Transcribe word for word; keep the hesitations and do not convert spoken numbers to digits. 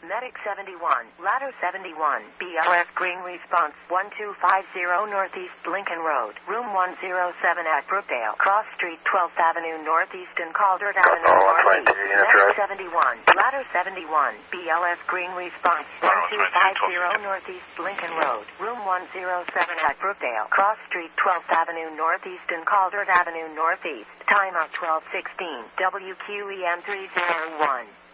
Medic seventy-one, Ladder seventy-one, B L S Green Response, one two five zero Northeast Lincoln Road, Room one oh seven at Brookdale, Cross Street, twelfth Avenue Northeast and Calder Avenue Northeast. Medic seventy-one, Ladder seventy-one, B L S Green Response, one two five zero Northeast Lincoln Road, Room one oh seven at Brookdale, Cross Street, twelfth Avenue Northeast and Calder Avenue Northeast. Timeout twelve sixteen, W Q E M three oh one.